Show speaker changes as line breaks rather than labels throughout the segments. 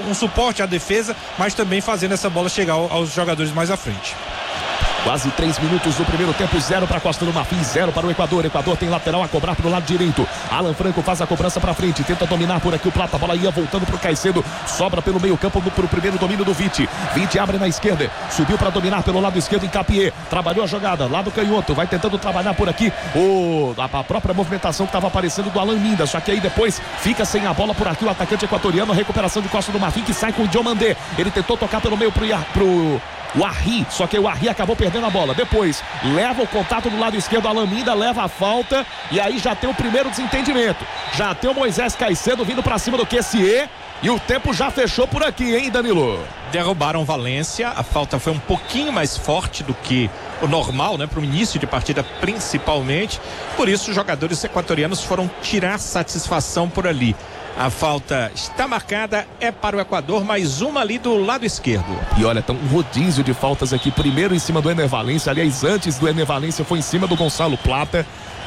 um suporte à defesa, mas também fazendo essa bola chegar aos jogadores mais à frente.
Quase 3 minutos do primeiro tempo, 0 para a Costa do Marfim, 0 para o Equador. Equador tem lateral a cobrar para o lado direito. Alan Franco faz a cobrança para frente, tenta dominar por aqui o Plata. A bola ia voltando para o Caicedo, sobra pelo meio campo para o primeiro domínio do Vite. Vite abre na esquerda, subiu para dominar pelo lado esquerdo em Capié. Trabalhou a jogada, lado canhoto, vai tentando trabalhar por aqui a própria movimentação que estava aparecendo do Alan Minda. Só que aí depois fica sem a bola por aqui o atacante equatoriano. Recuperação de Costa do Marfim que sai com o Diomandé. Ele tentou tocar pelo meio pro Arri, só que o Arri acabou perdendo a bola. Depois leva o contato do lado esquerdo, Alan Minda leva a falta e aí já tem o primeiro desentendimento. Já tem o Moisés Caicedo vindo pra cima do QSE e o tempo já fechou por aqui, hein, Danilo?
Derrubaram Valência, a falta foi um pouquinho mais forte do que o normal, né, para o início de partida principalmente. Por isso os jogadores equatorianos foram tirar satisfação por ali. A falta está marcada, é para o Equador, mais uma ali do lado esquerdo.
E olha, tá um rodízio de faltas aqui, primeiro em cima do Ener Valência, aliás, antes do Ener Valência foi em cima do Gonçalo Plata.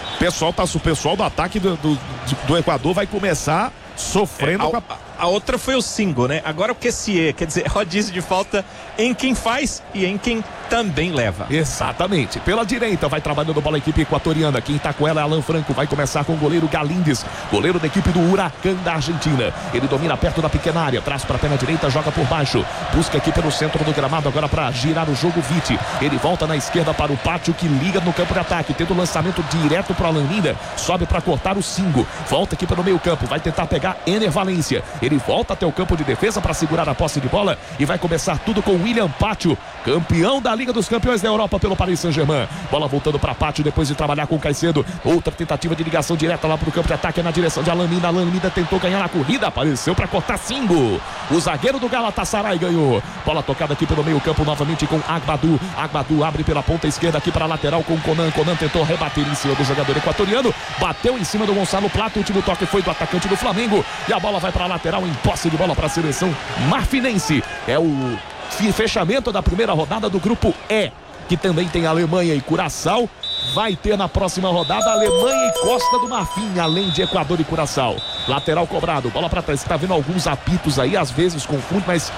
O pessoal do ataque do Equador vai começar sofrendo
a outra foi o single, né? Agora o QSE, quer dizer, rodízio de falta em quem faz e em quem também leva.
Exatamente. Pela direita vai trabalhando bola a equipe equatoriana. Quem tá com ela é Alan Franco. Vai começar com o goleiro Galíndez, goleiro da equipe do Huracán da Argentina. Ele domina perto da pequena área, traz para a perna direita, joga por baixo. Busca aqui pelo centro do gramado agora para girar o jogo Vite. Ele volta na esquerda para o Pátio que liga no campo de ataque. Tendo o lançamento direto para o Alan Minda. Sobe para cortar o single. Volta aqui pelo meio campo. Vai tentar pegar Ener Valência. Ele volta até o campo de defesa para segurar a posse de bola e vai começar tudo com William Pátio, campeão da Liga dos Campeões da Europa pelo Paris Saint-Germain. Bola voltando para Pátio depois de trabalhar com o Caicedo. Outra tentativa de ligação direta lá para o campo de ataque na direção de Alan Minda. Alan Minda tentou ganhar na corrida, apareceu para cortar Singo. O zagueiro do Galatasaray ganhou. Bola tocada aqui pelo meio campo novamente com Agbadou. Agbadou abre pela ponta esquerda aqui para a lateral com Conan. Conan tentou rebater em cima do jogador equatoriano. Bateu em cima do Gonçalo Plata. O último toque foi do atacante do Flamengo. E a bola vai para a lateral em posse de bola para a seleção marfinense. É o fechamento da primeira rodada do grupo E, que também tem Alemanha e Curaçao. Vai ter na próxima rodada Alemanha e Costa do Marfim, além de Equador e Curaçao. Lateral cobrado, bola para trás. Você tá vendo alguns apitos aí, às vezes confunde, mas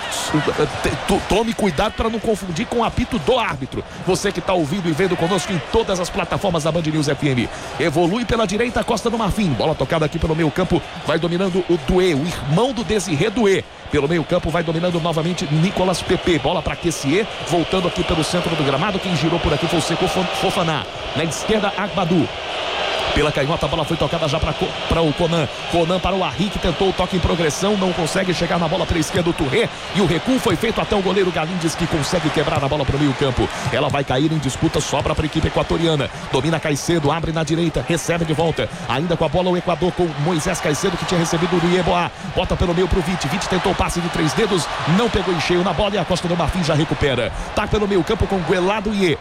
tome cuidado para não confundir com o apito do árbitro. Você que tá ouvindo e vendo conosco em todas as plataformas da Band News FM. Evolui pela direita, Costa do Marfim. Bola tocada aqui pelo meio campo, vai dominando o Doué, o irmão do Desiré Doué. Pelo meio campo vai dominando novamente Nicolas Pepe. Bola para QSE, voltando aqui pelo centro do gramado. Quem girou por aqui foi o Seko Fofana. Na esquerda, Agbadou. Pela canhota, a bola foi tocada já para o Conan. Conan para o Arri, que tentou o toque em progressão, não consegue chegar na bola pela esquerda do Touré. E o recuo foi feito até o goleiro Galíndez, que consegue quebrar a bola para o meio campo. Ela vai cair em disputa, sobra para a equipe equatoriana. Domina Caicedo, abre na direita, recebe de volta. Ainda com a bola o Equador com Moisés Caicedo, que tinha recebido do Yeboah. Bota pelo meio para o Vite. Vite tentou o passe de 3 dedos, não pegou em cheio na bola e a Costa do Marfim já recupera. Tá pelo meio campo com Doué,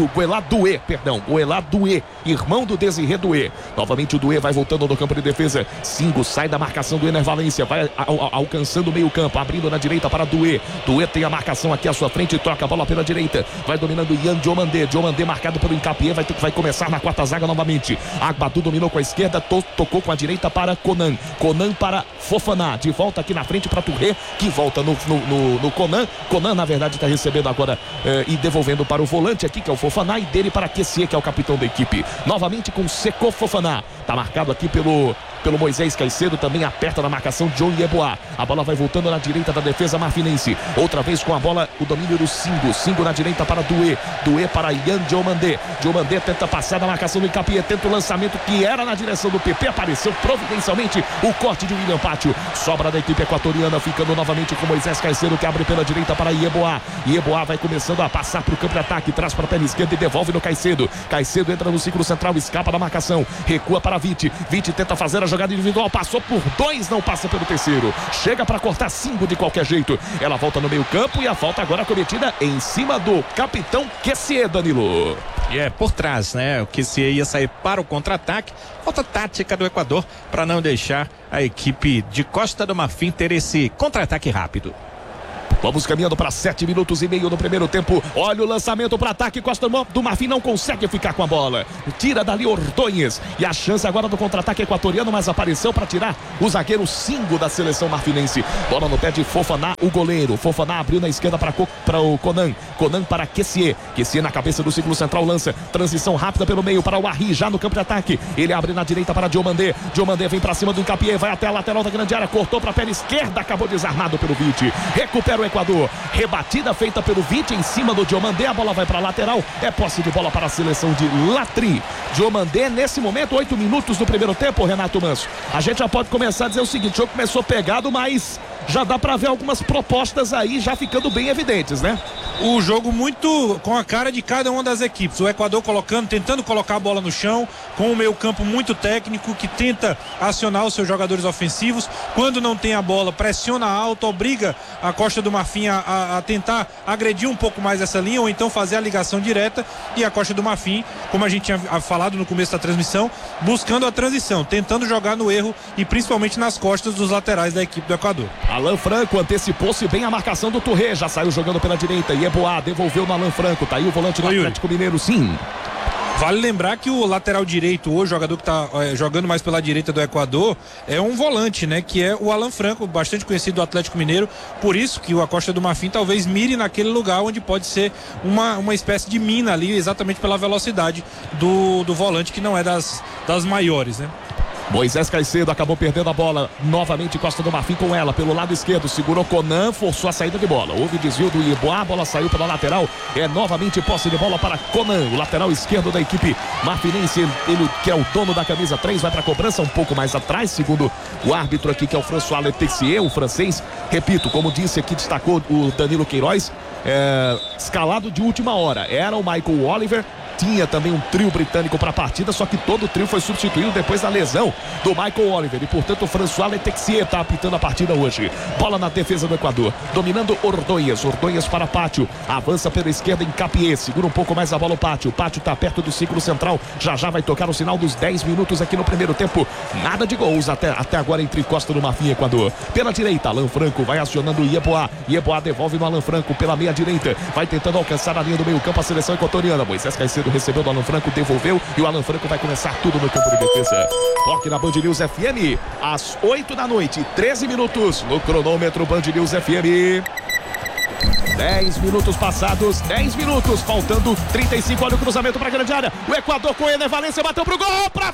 irmão do Desiré Doué. Novamente o Doué vai voltando no campo de defesa. Singo sai da marcação do Ener Valência, vai alcançando o meio campo, abrindo na direita para Doué. Doué tem a marcação aqui à sua frente, troca a bola pela direita, vai dominando Ian Diomandé. Diomandé marcado pelo Incapié, vai começar na quarta zaga novamente. Agbadou dominou com a esquerda, tocou com a direita para Conan. Conan para Fofana, de volta aqui na frente para Touré, que volta no Conan. Conan na verdade está recebendo agora e devolvendo para o volante aqui, que é o Fofana, e dele para QSE, que é o capitão da equipe. Novamente com Seko Fofana. Tá marcado aqui pelo Moisés Caicedo, também aperta na marcação John Yeboah. A bola vai voltando na direita da defesa marfinense. Outra vez com a bola, o domínio do Singo. Singo na direita para Doué. Doué para Ian Diomandé. Diomandé tenta passar na marcação do Incapié, tenta o lançamento que era na direção do PP. Apareceu providencialmente o corte de William Pátio. Sobra da equipe equatoriana, ficando novamente com Moisés Caicedo, que abre pela direita para Yeboah. Yeboah vai começando a passar para o campo de ataque, traz para a perna esquerda e devolve no Caicedo. Caicedo entra no círculo central, escapa da marcação, recua para Vite. Vite tenta fazer a jogada individual, passou por 2, não passa pelo terceiro. Chega para cortar Singo de qualquer jeito. Ela volta no meio campo e a falta agora cometida em cima do capitão QSE, Danilo.
E é por trás, né? O QSE ia sair para o contra-ataque. Falta tática do Equador para não deixar a equipe de Costa do Marfim ter esse contra-ataque rápido.
Vamos caminhando para 7 minutos e meio no primeiro tempo. Olha o lançamento para ataque. Costa do Marfim não consegue ficar com a bola. Tira dali Ordonhes. E a chance agora do contra-ataque equatoriano, mas apareceu para tirar o zagueiro Singo da seleção marfinense. Bola no pé de Fofaná, o goleiro. Fofaná abriu na esquerda para o Conan. Conan para Kessié. Kessié na cabeça do círculo central lança. Transição rápida pelo meio para o Arri, já no campo de ataque. Ele abre na direita para Diomandé. Diomandé vem para cima do Incapié, vai até a lateral da grande área, cortou para a perna esquerda, acabou desarmado pelo Vite. Recupera o Equador. Rebatida feita pelo Vite em cima do Diomandé. A bola vai para a lateral. É posse de bola para a seleção de Latri. Diomandé, nesse momento, 8 minutos do primeiro tempo, Renato Manso. A gente já pode começar a dizer o seguinte: o jogo começou pegado, mas já dá para ver algumas propostas aí já ficando bem evidentes, né?
O jogo muito com a cara de cada uma das equipes. O Equador tentando colocar a bola no chão, com o meio campo muito técnico, que tenta acionar os seus jogadores ofensivos. Quando não tem a bola, pressiona alto, obriga a Costa do Marfim a tentar agredir um pouco mais essa linha, ou então fazer a ligação direta. E a Costa do Marfim, como a gente tinha falado no começo da transmissão, buscando a transição, tentando jogar no erro e principalmente nas costas dos laterais da equipe do Equador.
Alan Franco antecipou-se bem a marcação do Touré, já saiu jogando pela direita. Yeboah devolveu no Alan Franco, tá aí o volante do Atlético Mineiro, sim.
Vale lembrar que o lateral direito, o jogador que está jogando mais pela direita do Equador, é um volante, né? Que é o Alan Franco, bastante conhecido do Atlético Mineiro. Por isso que o Costa do Marfim talvez mire naquele lugar onde pode ser uma espécie de mina ali, exatamente pela velocidade do volante, que não é das maiores, né?
Moisés Caicedo acabou perdendo a bola. Novamente Costa do Marfim com ela pelo lado esquerdo. Segurou Conan, forçou a saída de bola. Houve desvio do Yeboah, a bola saiu pela lateral. É novamente posse de bola para Conan, o lateral esquerdo da equipe marfinense. Ele que é o dono da camisa 3, vai para a cobrança um pouco mais atrás, segundo o árbitro aqui, que é o François Letessier, o francês. Repito, como disse aqui, destacou o Danilo Queiroz, escalado de última hora. Era o Michael Oliver. Tinha também um trio britânico para a partida, só que todo o trio foi substituído depois da lesão do Michael Oliver. E, portanto, o François Letessier está apitando a partida hoje. Bola na defesa do Equador. Dominando Ordonhes. Ordonhes para Pátio. Avança pela esquerda em Capié. Segura um pouco mais a bola o Pátio. Pátio está perto do círculo central. Já vai tocar o sinal dos 10 minutos aqui no primeiro tempo. Nada de gols até agora entre Costa do Marfim e Equador. Pela direita, Alan Franco vai acionando o Yeboah. Yeboah devolve no Alan Franco pela meia direita. Vai tentando alcançar a linha do meio campo a seleção equatoriana. Moisés Caicedo recebeu do Alan Franco, devolveu, e o Alan Franco vai começar tudo no campo de defesa. Toque na Band News FM, às 8 da noite, 13 minutos no cronômetro Band News FM. 10 minutos passados, 10 minutos, faltando 35, olha o cruzamento para a grande área. O Equador com Ener Valencia, bateu pro gol, para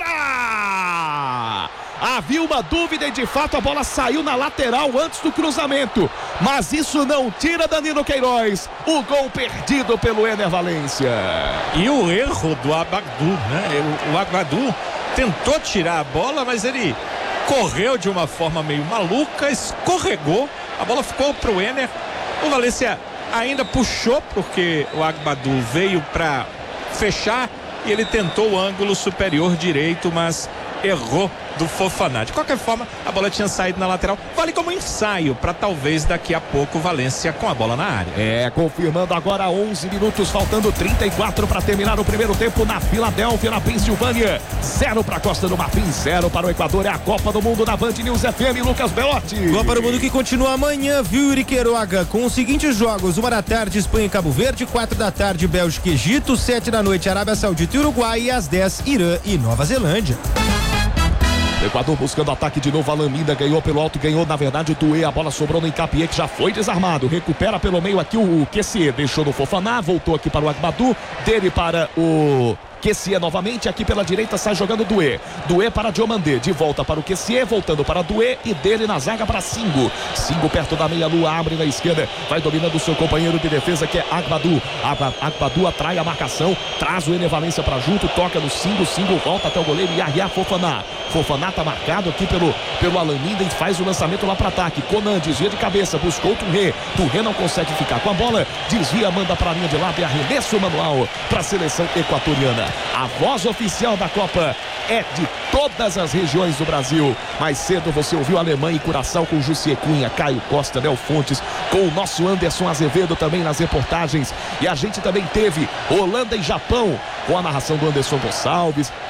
fora! Havia uma dúvida e de fato a bola saiu na lateral antes do cruzamento, mas isso não tira Danilo Queiroz. O gol perdido pelo Ener Valencia.
E o erro do Abadu, né? O Abadu tentou tirar a bola, mas ele correu de uma forma meio maluca, escorregou, a bola ficou pro Ener. O Valencia ainda puxou, porque o Abadu veio para fechar e ele tentou o ângulo superior direito, mas errou do Fofaná. De qualquer forma, a bola tinha saído na lateral. Vale como ensaio para talvez daqui a pouco Valência com a bola na área.
Confirmando agora 11 minutos, faltando 34 para terminar o primeiro tempo na Filadélfia, na Pensilvânia. 0 para Costa do Marfim, 0 para o Equador. É a Copa do Mundo na Band News FM. Lucas Belotti.
Copa do Mundo que continua amanhã, viu, Yuri Queiroga, com os seguintes jogos: 1 da tarde Espanha e Cabo Verde, 4 da tarde Bélgica e Egito, 7 da noite Arábia Saudita e Uruguai, e às 10 Irã e Nova Zelândia.
Equador buscando ataque de novo. Alan Minda ganhou pelo alto, ganhou na verdade o Tuê. A bola sobrou no Incapié, que já foi desarmado. Recupera pelo meio aqui o Kessié, deixou no Fofaná, voltou aqui para o Agbadu, dele para o Kessié novamente, aqui pela direita sai jogando Dué. Dué para Diomandé, de volta para o Kessié, voltando para Dué, e dele na zaga para Singo. Singo perto da meia-lua, abre na esquerda, vai dominando o seu companheiro de defesa, que é Agbadu. Agbadu atrai a marcação, traz o Ener Valencia para junto, toca no Singo, Singo volta até o goleiro Yahya Fofaná. Fofaná tá marcado aqui pelo Alan Minda e faz o lançamento lá para ataque. Conan desvia de cabeça, buscou o Touré. Touré não consegue ficar com a bola, desvia, manda para a linha de lado e arremesso manual para a seleção equatoriana. A voz oficial da Copa é de todas as regiões do Brasil. Mais cedo você ouviu Alemanha e Curaçao com Jussier Cunha, Caio Costa, Léo Fontes, com o nosso Anderson Azevedo também nas reportagens. E a gente também teve Holanda e Japão, com a narração do Anderson Gonçalves.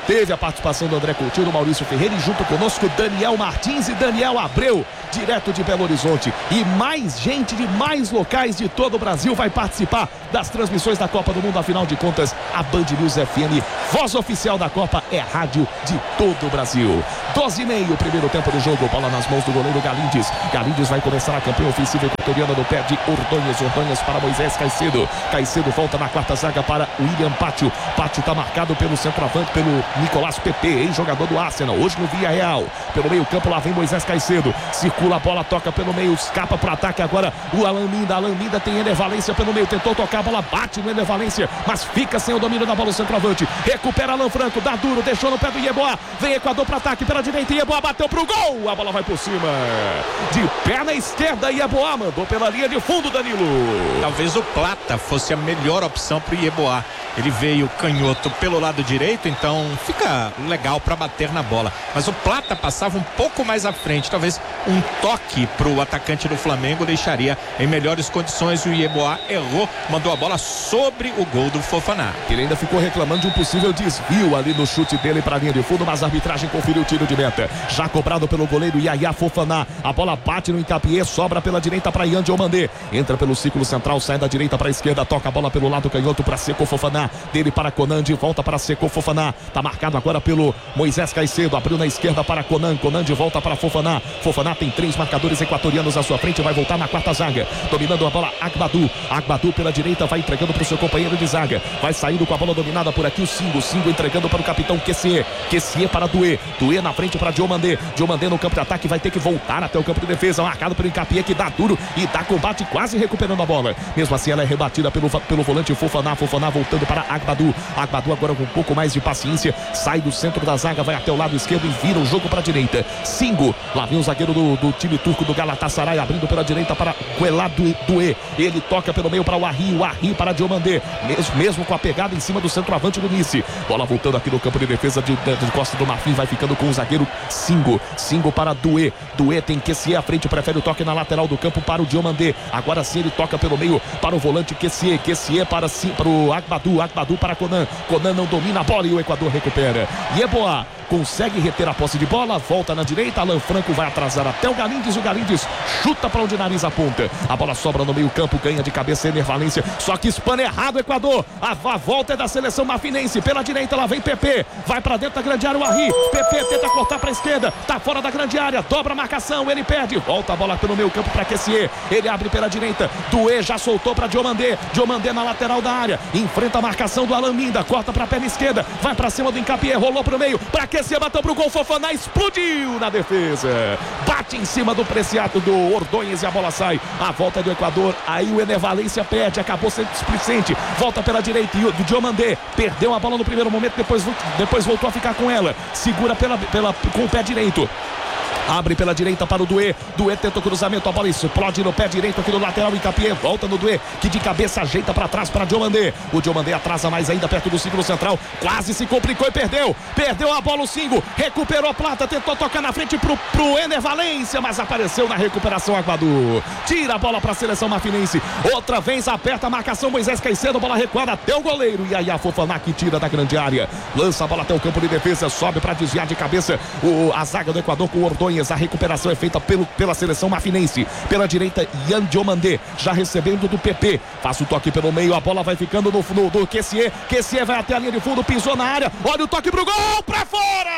Teve a participação do André Coutinho, do Maurício Ferreira e junto conosco Daniel Martins e Daniel Abreu, direto de Belo Horizonte. E mais gente de mais locais de todo o Brasil vai participar das transmissões da Copa do Mundo. Afinal de contas, a Band News FM, voz oficial da Copa, é rádio de todo o Brasil. 12:30, primeiro tempo do jogo, bola nas mãos do goleiro Galindes. Galindes vai começar a campanha ofensiva equatoriana no pé de Ordonhas. Ordonhas para Moisés Caicedo. Caicedo volta na quarta zaga para William Pátio. Pátio está marcado pelo centroavante, pelo Nicolás Pepe, ex-jogador do Arsenal, hoje no Villarreal. Pelo meio campo, lá vem Moisés Caicedo. Circula a bola, toca pelo meio, escapa para o ataque agora o Alan Minda. Alan Minda tem Ener Valência pelo meio, tentou tocar a bola, bate no Ener Valência, mas fica sem o domínio da bola o centroavante. Recupera Alan Franco, dá duro, deixou no pé do Yeboah. Vem Equador para ataque pela direita, Yeboah bateu pro gol. A bola vai por cima. De pé na esquerda, Yeboah mandou pela linha de fundo, Danilo.
Talvez o Plata fosse a melhor opção pro Yeboah. Ele veio canhoto pelo lado direito, então fica legal para bater na bola. Mas o Plata passava um pouco mais à frente. Talvez um toque pro atacante do Flamengo deixaria em melhores condições. O Yeboah errou, mandou a bola sobre o gol do Fofana.
Ele ainda ficou reclamando de um possível desvio ali no chute dele para a linha de fundo, mas a arbitragem conferiu o tiro de meta. Já cobrado pelo goleiro Yaya Fofana. A bola bate no Hincapié, sobra pela direita para Ian Diomandé. Entra pelo círculo central, sai da direita para a esquerda, toca a bola pelo lado canhoto para Seco Fofana. Dele para Conan, de volta para Seco Fofana. Tá marcado agora pelo Moisés Caicedo. Abriu na esquerda para Conan. Conan de volta para Fofana. Fofana tem 3 marcadores equatorianos à sua frente. Vai voltar na quarta zaga. Dominando a bola, Agbadu. Agbadu pela direita, vai entregando para o seu companheiro de zaga. Vai saindo com a bola dominada por aqui o Singo. Singo entregando para o capitão Kessié. Kessié para Doué. Doué na frente para Diomandé. Diomandé no campo de ataque, vai ter que voltar até o campo de defesa. Marcado pelo Hincapié, que dá duro e dá combate, quase recuperando a bola. Mesmo assim, ela é rebatida pelo volante Fofana. Fofana voltando para Agbadu. Agbadu agora com um pouco mais de paciência. Sai do centro da zaga, vai até o lado esquerdo e vira o jogo para a direita. Singo. Lá vem o zagueiro do time turco do Galatasaray, abrindo pela direita para Guelá Doué. Ele toca pelo meio para o Arri para Diomandé. Mesmo com a pegada em cima do centroavante do Nice. Bola voltando aqui no campo de defesa de Costa do Marfim, vai ficando com o zagueiro Singo. Singo para Doué. Doué tem Kessié à frente, prefere o toque na lateral do campo para o Diomandé. Agora sim ele toca pelo meio para o volante Kessié. Kessié para o Agbadu. Agbadu para Conan. Conan não domina a bola e o Equador recupera. Yeboah consegue reter a posse de bola, volta na direita, Alan Franco vai atrasar até o Galindes, o Galindes chuta para onde o nariz aponta, a bola sobra no meio campo, ganha de cabeça Ener Valência, só que espana errado o Equador, a volta é da seleção marfinense, pela direita lá vem Pepe, vai para dentro da grande área o Arri, Pepe tenta cortar para a esquerda, tá fora da grande área, dobra a marcação, ele perde, volta a bola pelo meio campo para Kessié, ele abre pela direita, Doué já soltou para Diomandé, Diomandé na lateral da área, enfrenta a marcação do Alan Minda, corta para a perna esquerda, vai para cima do Hincapié, rolou pro meio, para Kessié, bateu pro gol, Fofana explodiu na defesa, bate em cima do Preciado do Ordonhas e a bola sai, a volta do Equador, aí o Ener Valência perde, acabou sendo displicente, volta pela direita e o Diomandé perdeu a bola no primeiro momento, depois voltou a ficar com ela, segura com o pé direito. Abre pela direita para o Doué. Doué tenta o cruzamento, a bola explode no pé direito aqui no lateral. Hincapié volta no Doué, que de cabeça ajeita para trás para Diomandé. O Diomandé atrasa mais ainda perto do círculo central. Quase se complicou e perdeu. Perdeu a bola o Singo. Recuperou a Plata, tentou tocar na frente pro Ener Valência, mas apareceu na recuperação Agbadu. Tira a bola para a seleção marfinense. Outra vez aperta a marcação Moisés Caicedo. Bola recuada até o goleiro. Yaya Fofana que tira da grande área. Lança a bola até o campo de defesa. Sobe para desviar de cabeça a zaga do Equador com o Ordonhas. A recuperação é feita pela seleção marfinense. Pela direita, Ian Diomandé, já recebendo do PP. Faz o toque pelo meio, a bola vai ficando do Kessié. Kessié vai até a linha de fundo, pisou na área. Olha o toque pro gol, pra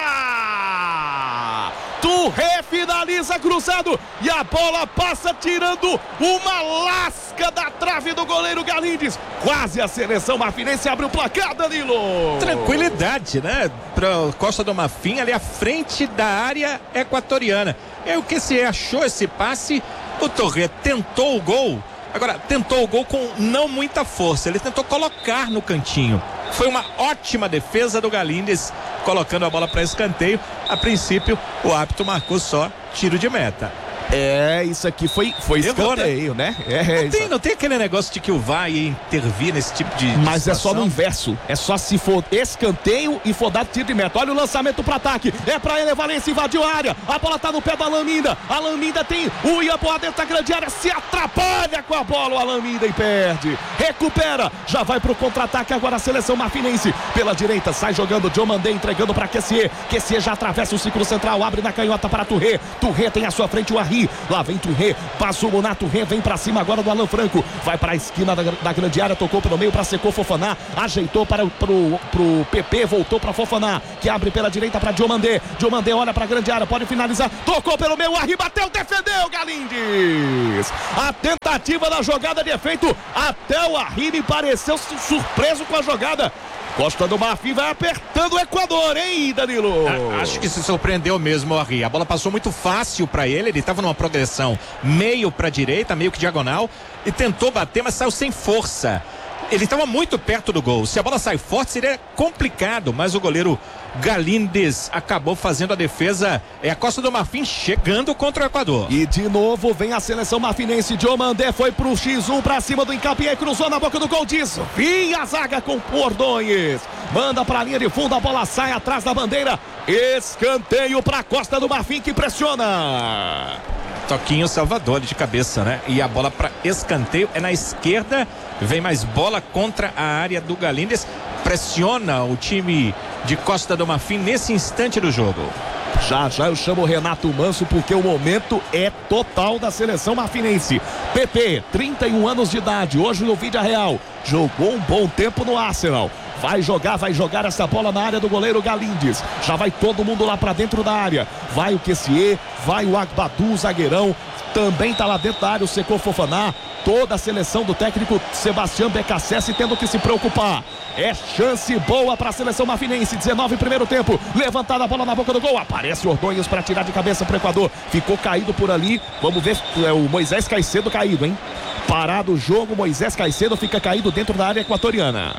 fora! Touré finaliza cruzado e a bola passa tirando uma lasca da trave do goleiro Galindes. Quase a seleção marfinense abre o placar, Danilo.
Tranquilidade, né? Para Costa do Marfim, ali à frente da área equatoriana. É o que se achou esse passe. O Touré tentou o gol. Agora, tentou o gol com não muita força. Ele tentou colocar no cantinho. Foi uma ótima defesa do Galindes, colocando a bola para escanteio. A princípio, o árbitro marcou só tiro de meta.
Isso aqui foi escanteio, né?
Não tem aquele negócio de que o VAR ia intervir nesse tipo de
Mas
situação.
é só no inverso. É só se for escanteio e for dado tiro de meta. Olha o lançamento para ataque. É para ele, Valência invadiu a área. A bola tá no pé do Alan Minda. Alan Minda tem o Ian Boa dentro da grande área. Se atrapalha com a bola o Alan Minda e perde. Recupera. Já vai pro contra-ataque agora a seleção marfinense. Pela direita sai jogando Diomandé, entregando para Kessié. Kessié já atravessa o círculo central. Abre na canhota para Touré. Touré tem à sua frente o Arri. Lá vem Touré, passa o Monato, Touré vem pra cima agora do Alan Franco, vai pra esquina da grande área, tocou pelo meio pra Secou Fofaná, ajeitou pro PP, voltou pra Fofaná, que abre pela direita pra Diomandé, Diomandé olha pra grande área, pode finalizar, tocou pelo meio, Arri bateu, defendeu, Galindes, a tentativa da jogada de efeito, até o Arri me pareceu surpreso com a jogada. Costa do Marfim vai apertando o Equador, hein, Danilo?
Acho que se surpreendeu mesmo o Arri. A bola passou muito fácil para ele estava numa progressão meio para direita, meio que diagonal, e tentou bater, mas saiu sem força. Ele estava muito perto do gol. Se a bola sai forte, seria complicado, mas o goleiro Galindes acabou fazendo a defesa. É a Costa do Marfim chegando contra o Equador.
E de novo vem a seleção marfinense. Diomandé foi pro X1 pra cima do Incapié, cruzou na boca do gol, desvia a zaga com Ordonhes, manda pra linha de fundo, a bola sai atrás da bandeira, escanteio pra Costa do Marfim, que pressiona.
Toquinho Salvador de cabeça, né? E a bola para escanteio é na esquerda. Vem mais bola contra a área do Galindes. Pressiona o time de Costa do Marfim nesse instante do jogo.
Já eu chamo o Renato Manso porque o momento é total da seleção marfinense. PP, 31 anos de idade, hoje no Vídea Real, jogou um bom tempo no Arsenal. Vai jogar essa bola na área do goleiro Galindes. Já vai todo mundo lá pra dentro da área. Vai o Kessié, vai o Agbadu, zagueirão. Também tá lá dentro da área o Secou Fofaná. Toda a seleção do técnico Sebastião Becassese tendo que se preocupar. É chance boa para a seleção marfinense. 19 primeiro tempo. Levantada a bola na boca do gol. Aparece o Ordonhes para tirar de cabeça pro Equador. Ficou caído por ali. Vamos ver o Moisés Caicedo caído, hein? Parado o jogo. Moisés Caicedo fica caído dentro da área equatoriana.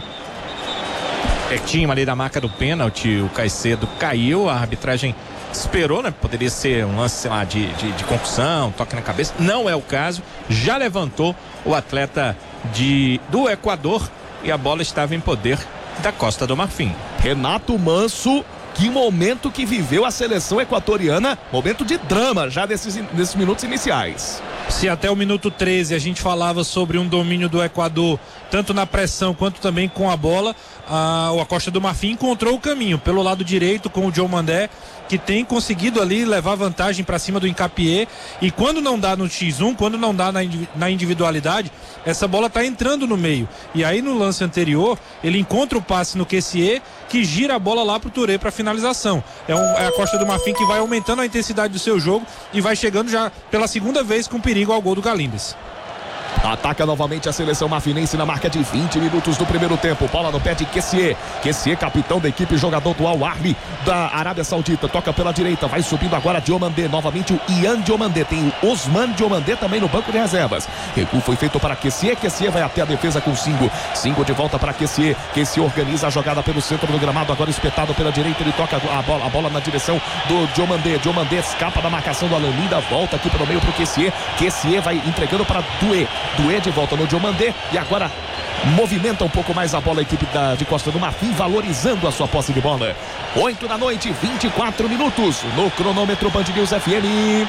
Pertinho ali da marca do pênalti, o Caicedo caiu, a arbitragem esperou, né? Poderia ser um lance, sei lá, de concussão, toque na cabeça. Não é o caso. Já levantou o atleta do Equador e a bola estava em poder da Costa do Marfim.
Renato Manso, que momento que viveu a seleção equatoriana, momento de drama já nesses minutos iniciais.
Se até o minuto 13 a gente falava sobre um domínio do Equador, tanto na pressão quanto também com a bola, a Costa do Marfim encontrou o caminho pelo lado direito com o Diomandé, que tem conseguido ali levar vantagem para cima do Incapié, e quando não dá no X1, quando não dá na individualidade, essa bola tá entrando no meio, e aí no lance anterior ele encontra o passe no Kessié, que gira a bola lá pro Touré para finalização. É a Costa do Marfim que vai aumentando a intensidade do seu jogo e vai chegando já pela segunda vez com perigo ao gol do Galindes.
Ataca novamente a seleção marfinense na marca de 20 minutos do primeiro tempo. Bola no pé de Kessié. Kessié, capitão da equipe, jogador do Al Ahly da Arábia Saudita. Toca pela direita, vai subindo agora Diomandé. Novamente o Ian Diomandé. Tem o Osman Diomandé também no banco de reservas. Recuo foi feito para Kessié. Kessié vai até a defesa com Singo. Singo de volta para Kessié. Kessié organiza a jogada pelo centro do gramado. Agora espetado pela direita. Ele toca a bola na direção do Diomandé. Diomandé escapa da marcação do Alan Minda. Volta aqui pelo meio para o Kessié. Kessié vai entregando para Doué. Doué de volta no Diomandé e agora movimenta um pouco mais a bola a equipe de Costa do Marfim, valorizando a sua posse de bola. 8 da noite, 24 minutos no cronômetro Band News FM.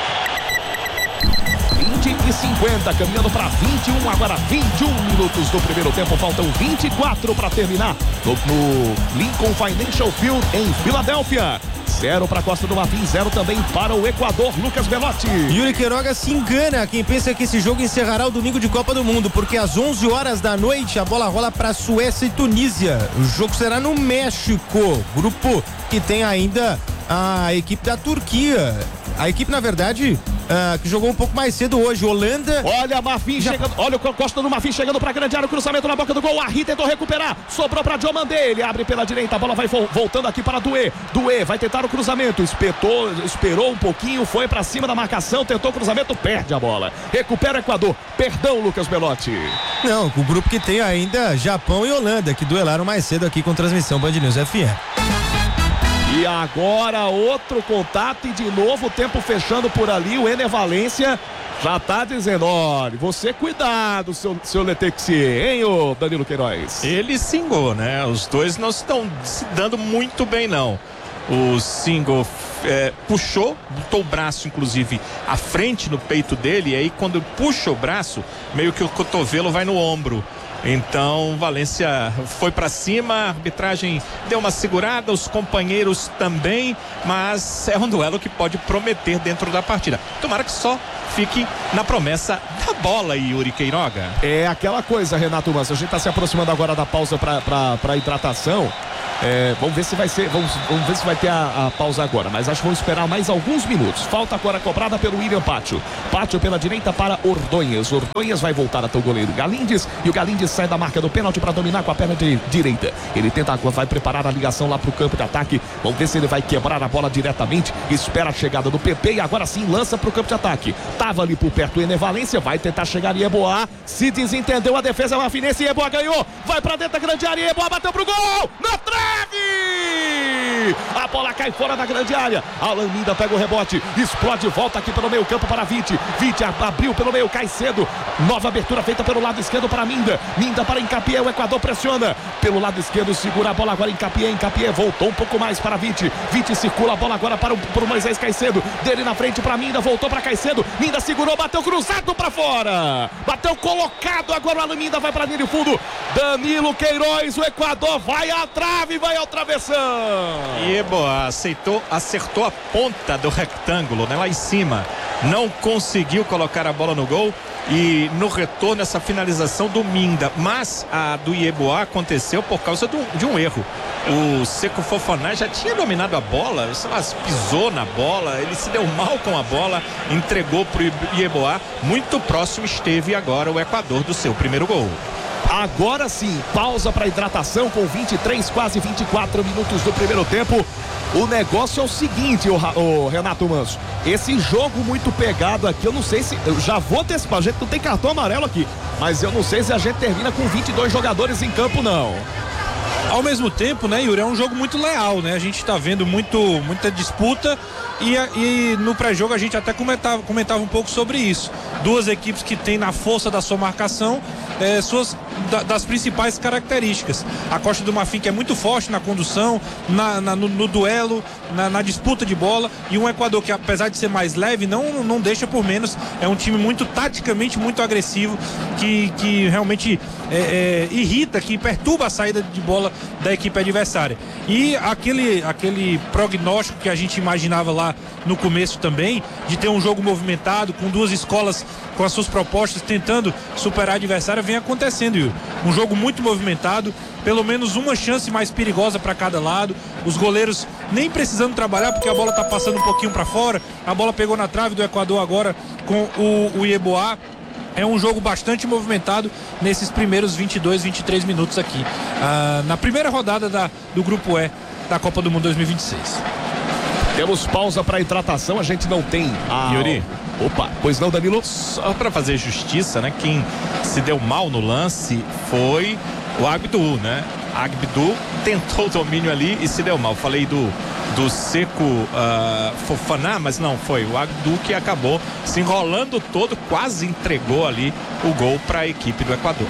20:50, caminhando para 21, agora 21 minutos do primeiro tempo, faltam 24 para terminar no Lincoln Financial Field em Filadélfia. 0 para Costa do Marfim, 0 também para o Equador. Lucas Belotti.
Yuri Queiroga se engana quem pensa que esse jogo encerrará o domingo de Copa do Mundo, porque às 11 horas da noite a bola rola para Suécia e Tunísia. O jogo será no México, grupo que tem ainda a equipe da Turquia. A equipe, na verdade, que jogou um pouco mais cedo hoje, Holanda.
Olha a Marfim chegando, olha o Costa do Marfim chegando pra grande área, cruzamento na boca do gol, Arri tentou recuperar, sobrou pra Diomandé, ele abre pela direita, a bola vai voltando aqui para Doué. Doué vai tentar o cruzamento, esperou um pouquinho, foi pra cima da marcação, tentou o cruzamento, perde a bola, recupera o Equador. Perdão, Lucas Belotti.
Não, o grupo que tem ainda Japão e Holanda, que duelaram mais cedo aqui com transmissão Band News FM.
E agora outro contato e de novo o tempo fechando por ali. O Ener Valencia já tá dizendo, olha, você cuidado, seu Letexi, hein, ô Danilo Queiroz?
Ele singou, né? Os dois não estão se dando muito bem, não. O Singo puxou, botou o braço inclusive à frente no peito dele, e aí quando puxa o braço, meio que o cotovelo vai no ombro. Então Valência foi pra cima, a arbitragem deu uma segurada, os companheiros também, mas é um duelo que pode prometer dentro da partida. Tomara que só fique na promessa da bola, Yuri Queiroga.
É aquela coisa, Renato Manso, a gente tá se aproximando agora da pausa pra hidratação. Vamos ver se vai ser, vamos ver se vai ter a pausa agora, mas acho que vamos esperar mais alguns minutos. Falta agora cobrada pelo William Pátio. Pátio pela direita para Ordonhas. Ordonhas vai voltar até o goleiro Galindes, e o Galindes sai da marca do pênalti para dominar com a perna direita. Ele vai preparar a ligação lá pro campo de ataque. Vamos ver se ele vai quebrar a bola diretamente. Espera a chegada do PP e agora sim lança pro campo de ataque. Tava ali por perto o Ener Valencia, vai tentar chegar Ieboá. Se desentendeu a defesa mafinense, Ieboá ganhou. Vai pra dentro da grande área, Ieboá bateu pro gol! Na trave! A bola cai fora da grande área. Alan Minda pega o rebote, explode, volta aqui pelo meio campo para Vite. Vite abriu pelo meio, cai cedo. Nova abertura feita pelo lado esquerdo para Minda. Minda para Encapié, o Equador pressiona. Pelo lado esquerdo, segura a bola agora Encapié. Encapié voltou um pouco mais para Vite. Vite circula a bola agora para o Moisés Caicedo. Dele na frente para Minda, voltou para Caicedo. Minda segurou, bateu cruzado para fora. Bateu colocado, agora o Alan Minda vai para linha de fundo. Danilo Queiroz, o Equador vai à trave, vai ao travessão.
Ieboá acertou a ponta do retângulo, né, lá em cima. Não conseguiu colocar a bola no gol. E no retorno essa finalização do Minda, mas a do Ieboá aconteceu por causa de um erro. O Seco Fofaná já tinha dominado a bola, pisou na bola, ele se deu mal com a bola, entregou pro Ieboá. Muito próximo esteve agora o Equador do seu primeiro gol.
Agora sim, pausa para hidratação com 23, quase 24 minutos do primeiro tempo. O negócio é o seguinte, o Renato Manso, esse jogo muito pegado aqui, eu não sei se, eu já vou antecipar, a gente não tem cartão amarelo aqui, mas eu não sei se a gente termina com 22 jogadores em campo, não.
Ao mesmo tempo, né, Yuri, é um jogo muito leal, né? A gente tá vendo muita disputa e no pré-jogo a gente até comentava um pouco sobre isso. Duas equipes que têm na força da sua marcação das principais características. A Costa do Marfim, que é muito forte na condução, no duelo, na disputa de bola, e um Equador que, apesar de ser mais leve, não deixa por menos. É um time muito taticamente muito agressivo, que realmente irrita, que perturba a saída de bola da equipe adversária. E aquele prognóstico que a gente imaginava lá no começo também, de ter um jogo movimentado, com duas escolas com as suas propostas tentando superar a adversária, vem acontecendo, Yuri. Um jogo muito movimentado, pelo menos uma chance mais perigosa para cada lado, os goleiros nem precisando trabalhar porque a bola tá passando um pouquinho para fora, a bola pegou na trave do Equador agora com o Ieboá. É um jogo bastante movimentado nesses primeiros 22, 23 minutos aqui, na primeira rodada do Grupo E da Copa do Mundo 2026.
Temos pausa para hidratação, a gente não tem
Yuri.
Opa, pois não, Danilo?
Só para fazer justiça, né? Quem se deu mal no lance foi o Agbidu, né? Agbidu tentou o domínio ali e se deu mal. Falei do Seco Fofaná, mas não, foi o Agbidu que acabou se enrolando todo, quase entregou ali o gol para a equipe do Equador.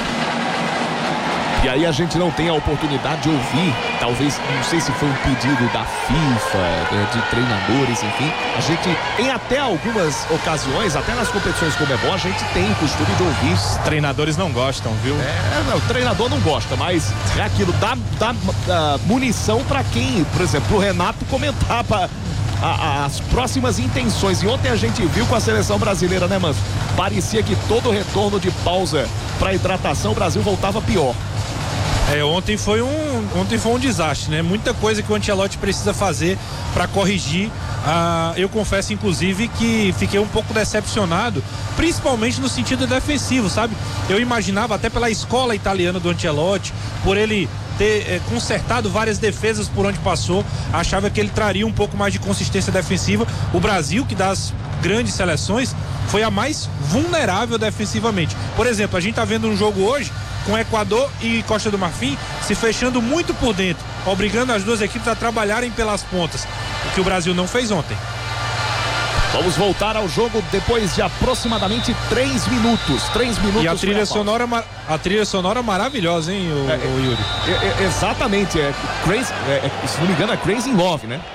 E aí a gente não tem a oportunidade de ouvir, talvez, não sei se foi um pedido da FIFA, de treinadores, enfim. A gente, em até algumas ocasiões, até nas competições como é bom, a gente tem o costume de ouvir.
Os treinadores não gostam, viu?
Não, o treinador não gosta, mas é aquilo, dá munição para quem, por exemplo, o Renato comentar as próximas intenções. E ontem a gente viu com a seleção brasileira, né, Manso? Parecia que todo retorno de pausa para hidratação, o Brasil voltava pior.
Ontem foi um desastre, né? Muita coisa que o Ancelotti precisa fazer para corrigir. Eu confesso, inclusive, que fiquei um pouco decepcionado, principalmente no sentido defensivo, sabe? Eu imaginava, até pela escola italiana do Ancelotti, por ele ter consertado várias defesas por onde passou, achava que ele traria um pouco mais de consistência defensiva. O Brasil, que das grandes seleções, foi a mais vulnerável defensivamente. Por exemplo, a gente tá vendo um jogo hoje com Equador e Costa do Marfim se fechando muito por dentro, obrigando as duas equipes a trabalharem pelas pontas, o que o Brasil não fez ontem.
Vamos voltar ao jogo depois de aproximadamente 3 minutos. 3 minutos.
E a trilha sonora maravilhosa, hein, o Yuri?
Exatamente. Crazy, se não me engano, é Crazy in Love, né?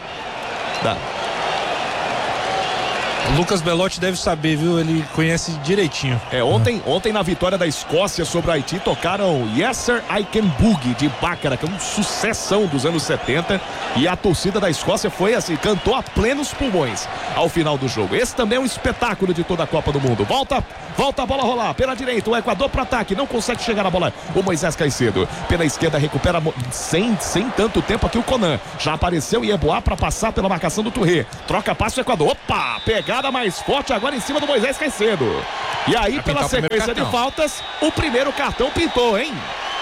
O Lucas Belotti deve saber, viu? Ele conhece direitinho.
Ontem na vitória da Escócia sobre o Haiti, tocaram Yes Sir I Can Boogie de Baccara, que é uma sucessão dos anos 70, e a torcida da Escócia foi assim, cantou a plenos pulmões ao final do jogo. Esse também é um espetáculo de toda a Copa do Mundo. Volta a bola rolar pela direita, o Equador para ataque, não consegue chegar na bola o Moisés Caicedo. Pela esquerda recupera sem tanto tempo aqui o Conan. Já apareceu Yeboah para passar pela marcação do Touré. Troca passo o Equador. Opa! Pegada mais forte agora em cima do Moisés Caicedo. E aí, pela sequência de faltas, o primeiro cartão pintou, hein?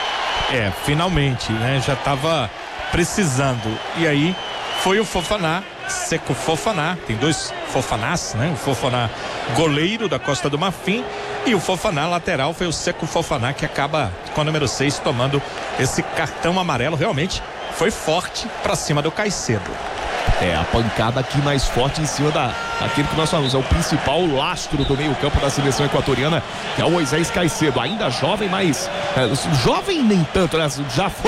Finalmente, né? Já tava precisando. E aí foi o Fofaná, Seco Fofaná. Tem 2 Fofanás, né? O Fofaná goleiro da Costa do Marfim e o Fofaná lateral foi o Seco Fofaná, que acaba com a número 6 tomando esse cartão amarelo. Realmente foi forte pra cima do Caicedo.
A pancada aqui mais forte em cima daquele que nós falamos, é o principal lastro do meio campo da seleção equatoriana, que é o Moisés Caicedo, ainda jovem, mas jovem nem tanto, né?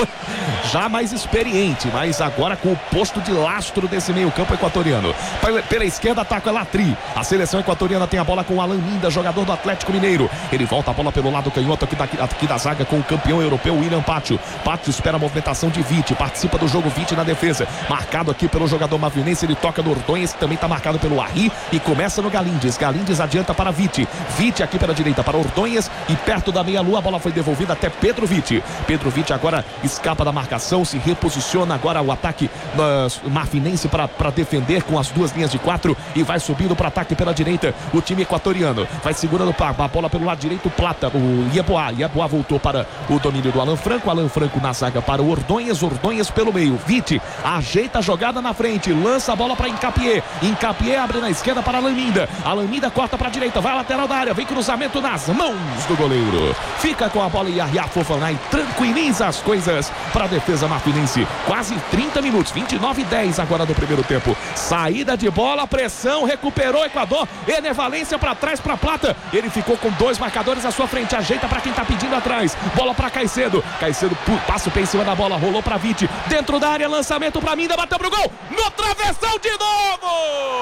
Já mais experiente, mas agora com o posto de lastro desse meio campo equatoriano. Pela esquerda ataca o Latri, a seleção equatoriana tem a bola com o Alan Minda, jogador do Atlético Mineiro. Ele volta a bola pelo lado canhoto aqui da zaga com o campeão europeu William Pátio. Pátio espera a movimentação de Vitti, participa do jogo Vitti na defesa, marcado aqui pelo jogador mavinense, ele toca no Ordonhas, que também está marcado pelo Arri, e começa no Galindes. Galindes adianta para Vitti. Vitti aqui pela direita para Ordonhas, e perto da meia-lua a bola foi devolvida até Pedro Vitti. Pedro Vitti agora escapa da marcação, se reposiciona agora o ataque marfinense para defender com as 2 linhas de 4 e vai subindo para ataque pela direita. O time equatoriano vai segurando a bola pelo lado direito, Plata, o Yeboah. Yeboah voltou para o domínio do Alan Franco. Alan Franco na zaga para o Ordonhas. Ordonhas pelo meio. Vitti ajeita a jogada na frente, lança a bola para Hincapié. Hincapié abre na esquerda para Alan Minda. Alan Minda corta para a direita, vai à lateral da área, vem cruzamento nas mãos do goleiro. Fica com a bola e Yahya Fofaná e tranquiliza as coisas para a defesa marfinense. Quase 30 minutos, 29-10 agora do primeiro tempo. Saída de bola, pressão, recuperou o Equador. Ener Valência para trás para Plata. Ele ficou com 2 marcadores à sua frente, ajeita para quem está pedindo atrás. Bola para Caicedo. Caicedo passa o pé em cima da bola, rolou para Vitti. Dentro da área, lançamento para Minda, bateu pro gol. No travessão de novo!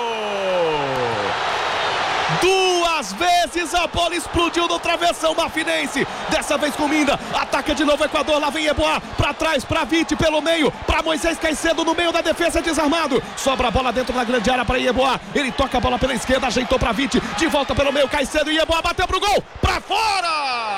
2 vezes a bola explodiu no travessão marfinense. Dessa vez com Minda. Ataca de novo o Equador. Lá vem Yeboah. Pra trás, pra Vitti pelo meio. Pra Moisés Caicedo no meio da defesa, desarmado. Sobra a bola dentro da grande área pra Yeboah. Ele toca a bola pela esquerda, ajeitou pra Vitti. De volta pelo meio, Caicedo e Yeboah bateu pro gol. Pra fora!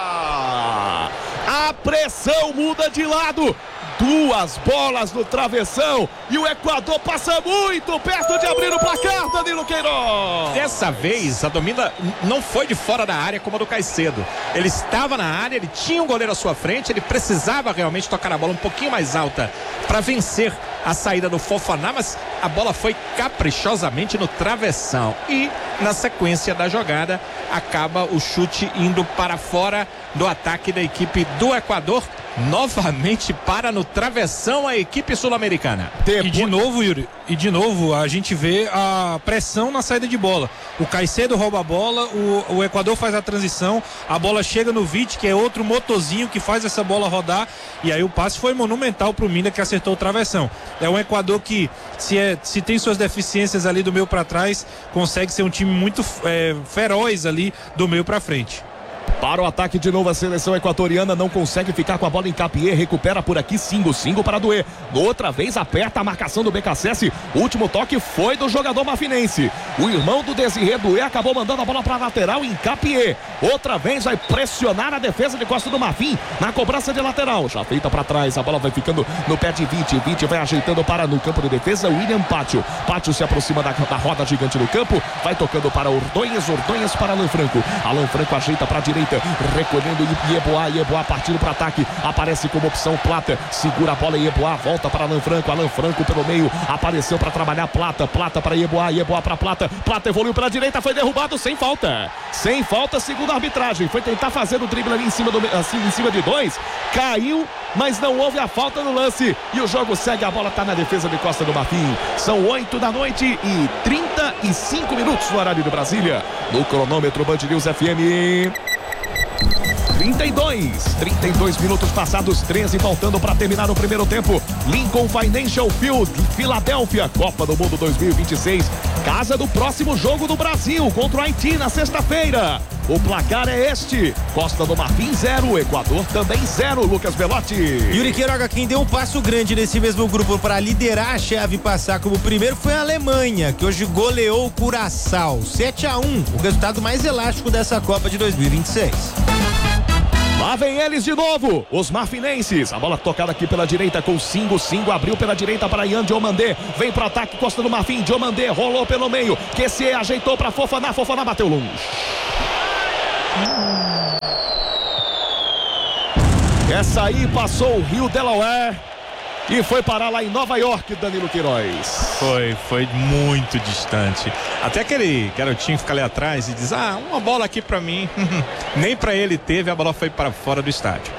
A pressão muda de lado. 2 bolas no travessão e o Equador passa muito perto de abrir o placar, Danilo Queiroz.
Dessa vez a domina não foi de fora da área como a do Caicedo. Ele estava na área, ele tinha um goleiro à sua frente, ele precisava realmente tocar a bola um pouquinho mais alta para vencer a saída do Fofaná, mas a bola foi caprichosamente no travessão e na sequência da jogada acaba o chute indo para fora do ataque da equipe do Equador. Novamente para no travessão a equipe sul-americana.
E de novo, Yuri, a gente vê a pressão na saída de bola. O Caicedo rouba a bola, o Equador faz a transição, a bola chega no Vitti, que é outro motorzinho que faz essa bola rodar, e aí o passe foi monumental pro Minda, que acertou o travessão. É um Equador que, se tem suas deficiências ali do meio para trás, consegue ser um time muito feroz ali do meio para frente.
Para o ataque de novo, a seleção equatoriana não consegue ficar com a bola em Capié, recupera por aqui Singo para Dué. Outra vez aperta a marcação do BKSS. O último toque foi do jogador marfinense. O irmão do Desirê Dué acabou mandando a bola para a lateral em Capié. Outra vez vai pressionar a defesa de Costa do Marfim na cobrança de lateral. Já feita para trás, a bola vai ficando no pé de Vitti. Vitti vai ajeitando para no campo de defesa, William Pátio. Pátio se aproxima da roda gigante do campo, vai tocando para Ordonhas para Alan Franco. Alan Franco ajeita para a direita. direita, recolhendo Yeboah partindo para ataque, aparece como opção Plata, segura a bola Yeboah, volta para Alan Franco pelo meio, apareceu para trabalhar Plata para Yeboah para Plata evoluiu pela direita, foi derrubado sem falta, segundo a arbitragem, foi tentar fazer o drible ali em cima de dois, caiu, mas não houve a falta no lance, e o jogo segue, a bola está na defesa de Costa do Marfim. São 8 da noite e 35 minutos no horário de Brasília, no cronômetro Band News FM. 32 minutos passados, 13 faltando para terminar o primeiro tempo. Lincoln Financial Field, Filadélfia, Copa do Mundo 2026, casa do próximo jogo do Brasil contra o Haiti na sexta-feira. O placar é este: Costa do Marfim 0, Equador também 0. Lucas Belotti.
Yuri Queiroga, quem deu um passo grande nesse mesmo grupo para liderar a chave e passar como primeiro foi a Alemanha, que hoje goleou o Curaçao 7-1, o resultado mais elástico dessa Copa de 2026.
Lá vem eles de novo, os marfinenses. A bola tocada aqui pela direita com Singo abriu pela direita para Ian Diomandé. Vem para o ataque, Costa do Marfim. Diomandé rolou pelo meio. QC ajeitou para Fofaná bateu longe. Essa aí passou o Rio Delaware e foi parar lá em Nova York, Danilo Queiroz.
Foi muito distante. Até aquele garotinho fica ali atrás e diz: uma bola aqui pra mim. Nem pra ele teve, a bola foi para fora do estádio.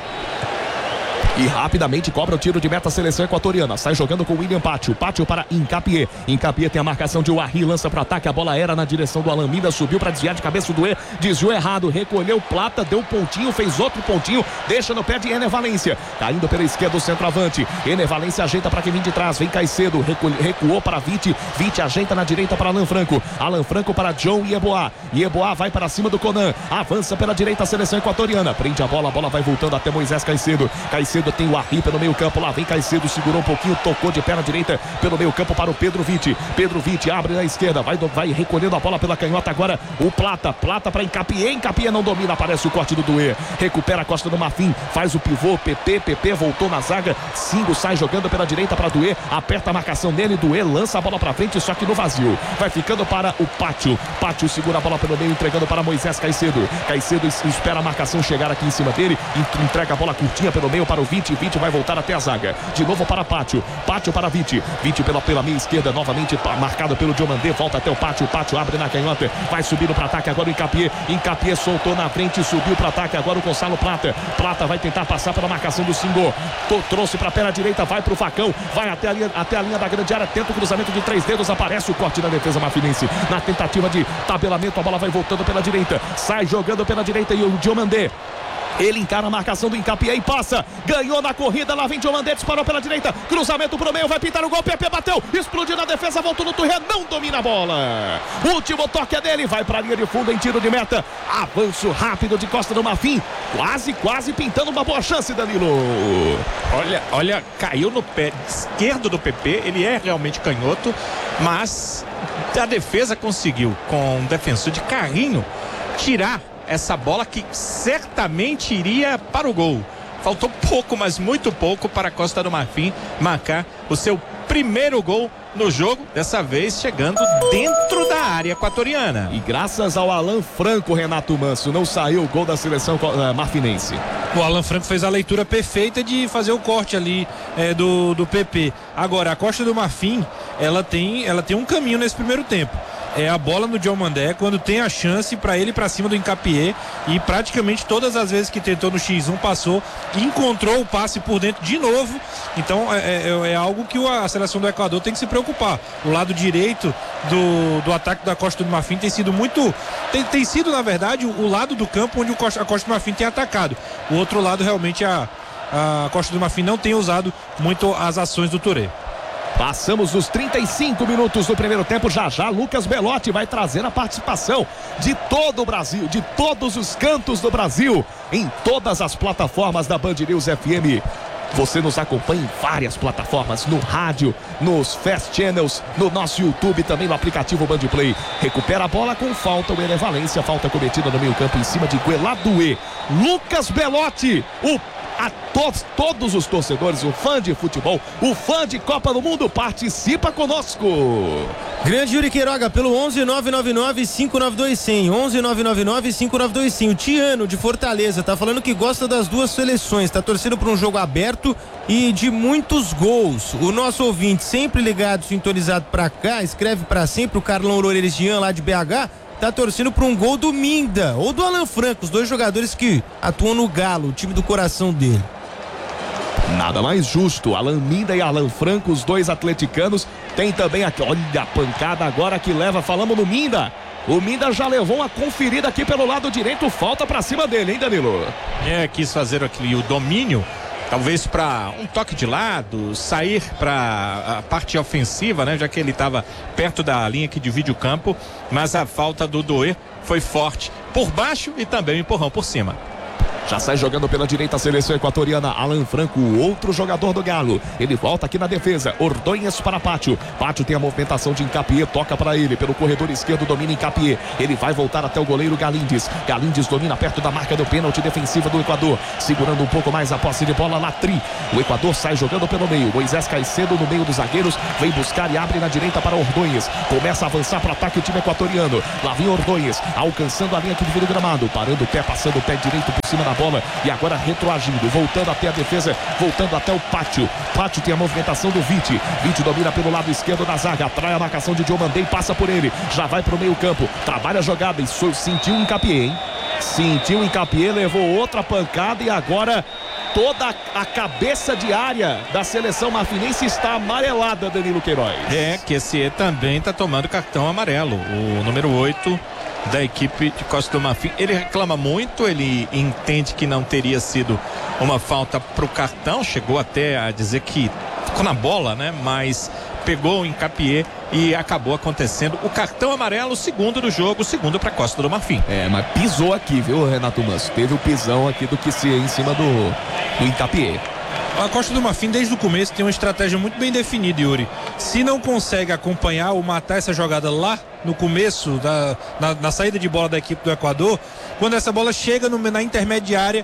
E rapidamente cobra o tiro de meta a seleção equatoriana. Sai jogando com William Pátio para Incapié. Incapié tem a marcação de Warri, lança para ataque. A bola era na direção do Alan Mida, subiu para desviar de cabeça do E, desviou errado, recolheu Plata, deu pontinho, fez outro pontinho, deixa no pé de Ener Valência. Caindo pela esquerda o centroavante. Ener Valência ajeita para quem vem de trás. Vem Caicedo, recuou para Vite ajeita na direita para Alan Franco para John Yeboah. Yeboah vai para cima do Conan. Avança pela direita a seleção equatoriana. Prende a bola vai voltando até Moisés Caicedo tem o Arri pelo meio campo, lá vem Caicedo, segurou um pouquinho, tocou de perna direita pelo meio campo para o Pedro Vite abre na esquerda, vai recolhendo a bola pela canhota agora, o Plata para Incapié não domina, aparece o corte do Duê, recupera a Costa do Marfim, faz o pivô, PP voltou na zaga, Singo sai jogando pela direita para Duê, aperta a marcação nele, Duê lança a bola para frente, só que no vazio, vai ficando para o Pátio segura a bola pelo meio, entregando para Moisés Caicedo espera a marcação chegar aqui em cima dele, entrega a bola curtinha pelo meio para o Vite vai voltar até a zaga, de novo para Pátio para Vite pela meia esquerda, novamente marcado pelo Diomandé, volta até o Pátio abre na canhota, vai subindo para ataque agora o Incapié soltou na frente, subiu para ataque agora o Gonçalo Plata vai tentar passar pela marcação do Singo, trouxe para a perna direita, vai pro facão, vai até a linha da grande área, tenta o cruzamento de 3 dedos, aparece o corte da defesa marfinense, na tentativa de tabelamento, a bola vai voltando pela direita, sai jogando pela direita e o Diomandé, ele encara a marcação do Incapié e passa, ganhou na corrida, lá vem Diomandé, disparou pela direita, cruzamento pro meio, vai pintar o gol, PP bateu, explodiu na defesa, voltou no Turré, não domina a bola, último toque é dele, vai pra linha de fundo em tiro de meta, avanço rápido de Costa do Marfim, quase pintando uma boa chance, Danilo.
Olha, caiu no pé esquerdo do PP, ele é realmente canhoto, mas a defesa conseguiu, com um defensor de carrinho, tirar essa bola que certamente iria para o gol. Faltou pouco, mas muito pouco para a Costa do Marfim marcar o seu primeiro gol no jogo, dessa vez chegando dentro da área equatoriana.
E graças ao Alan Franco, Renato Manso, não saiu o gol da seleção marfinense.
O Alan Franco fez a leitura perfeita de fazer o corte ali do PP. Agora, a Costa do Marfim, ela tem um caminho nesse primeiro tempo. É a bola no Diomandé, quando tem a chance para ele para cima do Incapié, e praticamente todas as vezes que tentou no X1 passou, encontrou o passe por dentro de novo. Então é algo que a seleção do Equador tem que se preocupar. O lado direito do ataque da Costa do Marfim tem sido tem sido na verdade o lado do campo onde a Costa do Marfim tem atacado. O outro lado realmente a Costa do Marfim não tem usado muito as ações do Touré.
Passamos os 35 minutos do primeiro tempo. Já Lucas Belotti vai trazer a participação de todo o Brasil, de todos os cantos do Brasil, em todas as plataformas da Band News FM. Você nos acompanha em várias plataformas, no rádio, nos Fast Channels, no nosso YouTube, também no aplicativo Band Play. Recupera a bola com falta, o Ener Valência, falta cometida no meio campo em cima de Gueladuê. Lucas Belotti, a todos os torcedores, o fã de futebol, o fã de Copa do Mundo, participa conosco.
Grande Yuri Queiroga, pelo 11-999-592-100, 11-999-592-100. O Tiano, de Fortaleza, tá falando que gosta das duas seleções, tá torcendo por um jogo aberto e de muitos gols. O nosso ouvinte, sempre ligado, sintonizado pra cá, escreve pra sempre, o Carlão Loureiros Jean, lá de BH, tá torcendo por um gol do Minda ou do Alan Franco, os dois jogadores que atuam no Galo, o time do coração dele.
Nada mais justo, Alan Minda e Alan Franco, os dois atleticanos. Tem também aqui, olha a pancada agora que leva, falamos no Minda. O Minda já levou uma conferida aqui pelo lado direito, falta pra cima dele, hein, Danilo?
Quis fazer aqui o domínio, talvez para um toque de lado, sair para a parte ofensiva, né? Já que ele estava perto da linha que divide o campo, mas a falta do Doué foi forte por baixo e também um empurrão por cima.
Já sai jogando pela direita a seleção equatoriana, Alan Franco, outro jogador do Galo. Ele volta aqui na defesa, Ordonhas para Pátio. Pátio tem a movimentação de Hincapié, toca para ele, pelo corredor esquerdo domina Hincapié. Ele vai voltar até o goleiro Galindes. Galindes domina perto da marca do pênalti defensiva do Equador. Segurando um pouco mais a posse de bola, Latri. O Equador sai jogando pelo meio. Moisés Caicedo no meio dos zagueiros, vem buscar e abre na direita para Ordonhas. Começa a avançar para o ataque o time equatoriano. Lá vem Ordonhas, alcançando a linha que divide o gramado, parando o pé, passando o pé direito por cima da bola e agora retroagindo, voltando até a defesa, voltando até o Pátio. Pátio tem a movimentação do Vite. Vite domina pelo lado esquerdo da zaga, atrai a marcação de Diomandei, passa por ele, já vai para o meio campo, trabalha a jogada e sentiu um Hincapié, hein? Sentiu um Hincapié, levou outra pancada e agora toda a cabeça de área da seleção marfinense está amarelada, Danilo Queiroz.
QCE também está tomando cartão amarelo, o número 8 da equipe de Costa do Marfim. Ele reclama muito, ele entende que não teria sido uma falta pro cartão, chegou até a dizer que ficou na bola, né? Mas pegou o Hincapié e acabou acontecendo o cartão amarelo, segundo do jogo, segundo para Costa do Marfim.
Mas pisou aqui, viu, Renato Manso? Teve o pisão aqui do QCE em cima do Hincapié.
A Costa do Marfim, desde o começo, tem uma estratégia muito bem definida, Yuri. Se não consegue acompanhar ou matar essa jogada lá no começo, na saída de bola da equipe do Equador, quando essa bola chega na intermediária,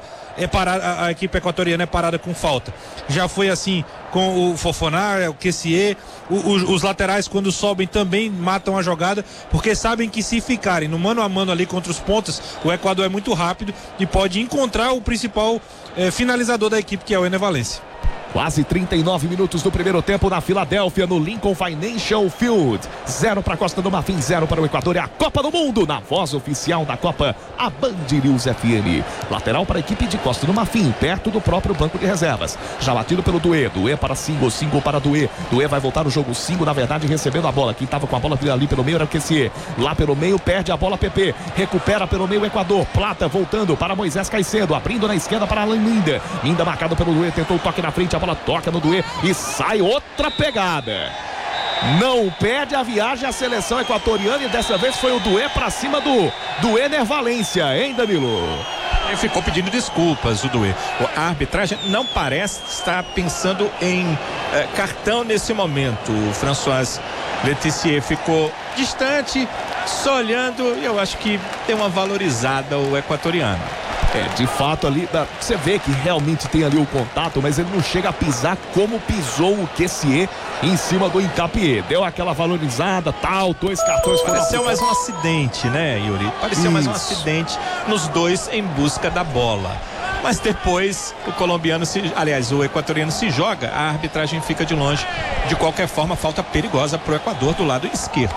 a equipe equatoriana é parada com falta. Já foi assim com o Fofoná, o QCE, os laterais quando sobem também matam a jogada, porque sabem que se ficarem no mano a mano ali contra os pontas, o Equador é muito rápido e pode encontrar o principal finalizador da equipe, que é o Ener Valencia.
Quase 39 minutos do primeiro tempo na Filadélfia, no Lincoln Financial Field. 0 para a Costa do Marfim, 0 para o Equador. É a Copa do Mundo, na voz oficial da Copa, a Band News FM. Lateral para a equipe de Costa do Marfim, perto do próprio banco de reservas. Já batido pelo Doué, Doué para Singo, Singo para Doué. Doué vai voltar no jogo, Singo na verdade recebendo a bola. Quem estava com a bola ali pelo meio era o QCE. Lá pelo meio perde a bola PP, recupera pelo meio o Equador. Plata voltando para Moisés Caicedo, abrindo na esquerda para Alan Minda. Minda marcado pelo Doué, tentou o toque na frente, a bola toca no Doué e sai outra pegada. Não perde a viagem a seleção equatoriana e dessa vez foi o Doué para cima do Ener Valencia, hein, Danilo?
Ele ficou pedindo desculpas, o Doué. A arbitragem não parece estar pensando em cartão nesse momento. O François Letizier ficou distante, só olhando, e eu acho que deu uma valorizada o equatoriano.
De fato ali, você vê que realmente tem ali o contato, mas ele não chega a pisar como pisou o QCE em cima do Hincapié. Deu aquela valorizada, tal, 2 cartões.
Pareceu mais um acidente, né, Yuri? Pareceu mais um acidente nos dois em busca da bola. Mas depois o equatoriano se joga, a arbitragem fica de longe. De qualquer forma, falta perigosa pro Equador do lado esquerdo.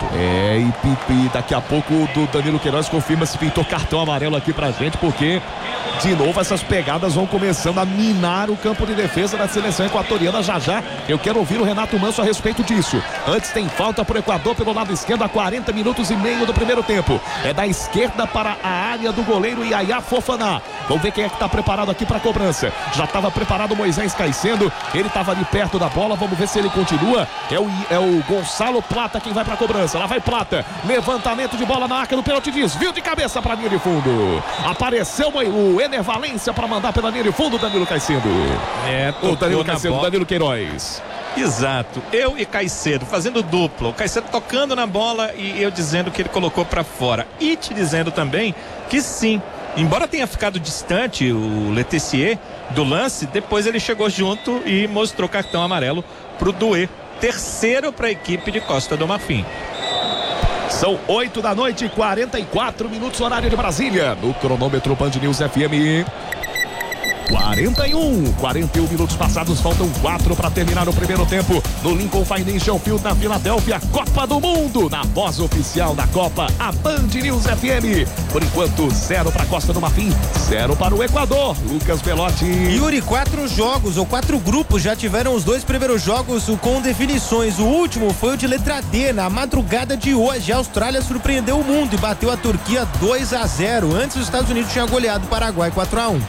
E daqui a pouco o Danilo Queiroz confirma se pintou cartão amarelo aqui pra gente, porque de novo essas pegadas vão começando a minar o campo de defesa da seleção equatoriana. Já eu quero ouvir o Renato Manso a respeito disso. Antes tem falta pro Equador pelo lado esquerdo a 40 minutos e meio do primeiro tempo. É da esquerda para a área do goleiro Yaya Fofaná. Vamos ver quem é que tá preparado aqui para cobrança. Já estava preparado o Moisés Caicedo, ele estava ali perto da bola, vamos ver se ele continua. É o Gonçalo Plata quem vai para cobrança. Lá vai Plata, levantamento de bola na arca do pênalti, desvio de cabeça para a linha de fundo. Apareceu o Ener Valencia para mandar pela linha de fundo, Danilo Caicedo. O Danilo Caicedo, Danilo Queiroz.
Exato, eu e Caicedo fazendo dupla, o Caicedo tocando na bola e eu dizendo que ele colocou para fora, e te dizendo também que sim, embora tenha ficado distante o Letessier do lance, depois ele chegou junto e mostrou cartão amarelo pro Doué. Terceiro para a equipe de Costa do Marfim.
São 8 da noite, 44 minutos, horário de Brasília. No cronômetro Band News FM. 41 minutos passados, faltam 4 para terminar o primeiro tempo no Lincoln Financial Field na Filadélfia, Copa do Mundo, na voz oficial da Copa, a Band News FM. Por enquanto, 0 para Costa do Marfim, 0 para o Equador. Lucas Belotti.
Yuri, 4 jogos ou 4 grupos já tiveram os 2 primeiros jogos com definições. O último foi o de letra D. Na madrugada de hoje, a Austrália surpreendeu o mundo e bateu a Turquia 2-0. Antes, os Estados Unidos tinham goleado o Paraguai 4-1.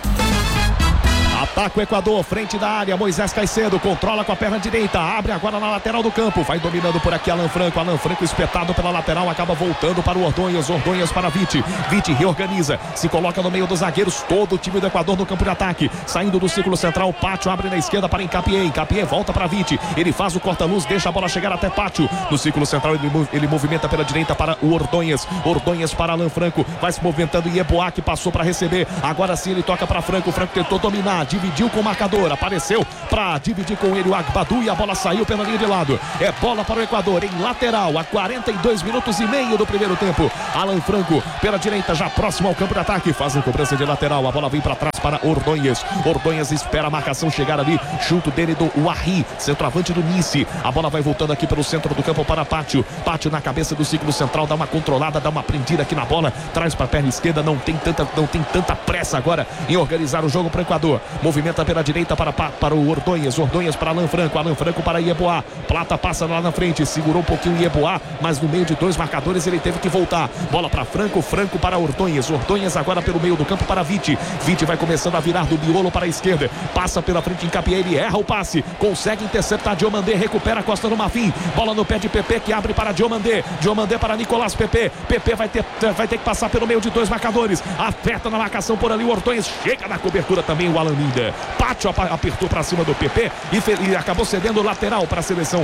Ataca o Equador, frente da área, Moisés Caicedo, controla com a perna direita, abre agora na lateral do campo, vai dominando por aqui Alan Franco espetado pela lateral, acaba voltando para o Ordonhas para Vite reorganiza, se coloca no meio dos zagueiros, todo o time do Equador no campo de ataque, saindo do círculo central, Pátio abre na esquerda para Encapié volta para Vite, ele faz o corta-luz, deixa a bola chegar até Pátio, no círculo central ele movimenta pela direita para o Ordonhas para Alan Franco, vai se movimentando e Yeboah que passou para receber, agora sim ele toca para Franco tentou dominar, dividiu com o marcador, apareceu para dividir com ele o Agbadu e a bola saiu pela linha de lado. É bola para o Equador em lateral a 42 minutos e meio do primeiro tempo. Alan Franco pela direita, já próximo ao campo de ataque, faz a cobrança de lateral, a bola vem para trás para Ordonhas espera a marcação chegar ali, junto dele do Wahi, centroavante do Nice. A bola vai voltando aqui pelo centro do campo para Pátio na cabeça do círculo central, dá uma controlada, dá uma prendida aqui na bola, traz para a perna esquerda, não tem tanta pressa agora em organizar o jogo para o Equador. Movimenta pela direita para o Ordonhas para Alan Franco para Yeboah. Plata passa lá na frente, segurou um pouquinho o Yeboah, mas no meio de 2 marcadores ele teve que voltar. Bola para Franco para Ordonhas agora pelo meio do campo para Vite vai começando a virar do miolo para a esquerda, passa pela frente em Capié, ele erra o passe, consegue interceptar Diomandé, recupera a Costa do Marfim, bola no pé de Pepe que abre para Diomandé para Nicolás Pepe vai ter que passar pelo meio de 2 marcadores, aperta na marcação por ali o Ordonhas, chega na cobertura também o Alan. Pátio apertou para cima do PP e acabou cedendo lateral para a seleção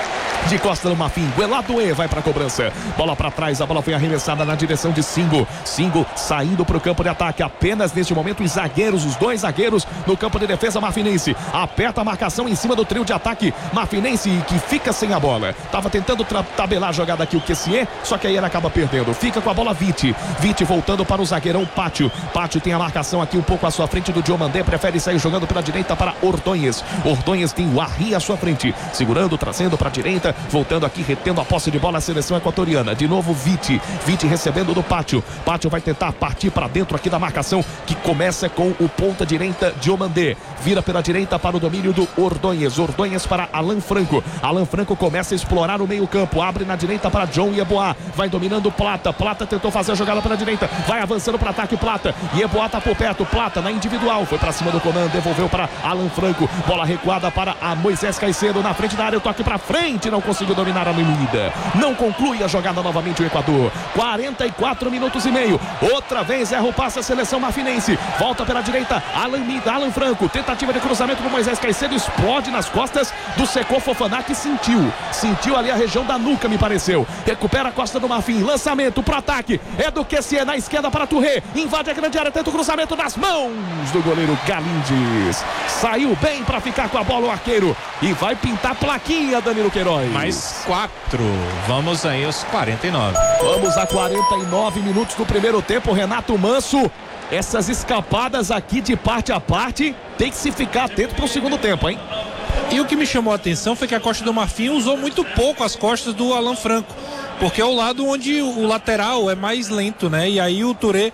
de Costa do Marfim. Doué vai para a cobrança, bola para trás, a bola foi arremessada na direção de Singo saindo para o campo de ataque, apenas neste momento os 2 zagueiros no campo de defesa marfinense, aperta a marcação em cima do trio de ataque marfinense que fica sem a bola, estava tentando tabelar a jogada aqui o Kessié, só que aí ele acaba perdendo, fica com a bola Vite voltando para o zagueirão Pátio tem a marcação aqui um pouco à sua frente do Diomandé, prefere sair jogando pela direita para Ordonhas tem o Wahi à sua frente, segurando, trazendo para a direita, voltando aqui, retendo a posse de bola a seleção equatoriana, de novo Vite recebendo do Pátio vai tentar partir para dentro aqui da marcação, que começa com o ponta direita Diomandé, vira pela direita para o domínio do Ordonhas para Alan Franco começa a explorar o meio campo, abre na direita para John Yeboah, vai dominando Plata tentou fazer a jogada pela direita, vai avançando para ataque Plata, Yeboah tá por perto, Plata na individual, foi para cima do comando, devolveu para Alan Franco, bola recuada para a Moisés Caicedo, na frente da área, o toque para frente, não conseguiu dominar a medida, não conclui a jogada novamente o Equador, 44 minutos e meio, outra vez erra o passe a seleção marfinense, volta pela direita, Alan Franco, tentativa de cruzamento do Moisés Caicedo, explode nas costas do Secô Fofaná, que sentiu ali a região da nuca, me pareceu, recupera a Costa do Marfim, lançamento pro ataque, é do Kessié na esquerda para Touré, invade a grande área, tenta o cruzamento nas mãos do goleiro Galindes, saiu bem para ficar com a bola o arqueiro e vai pintar plaquinha, Danilo Queiroz.
Mais 4, vamos aí aos 49.
Vamos a 49 minutos do primeiro tempo, Renato Manso, essas escapadas aqui de parte a parte, tem que se ficar atento para o segundo tempo, hein?
E o que me chamou a atenção foi que a Costa do Marfim usou muito pouco as costas do Alan Franco, porque é o lado onde o lateral é mais lento, né? E aí o Touré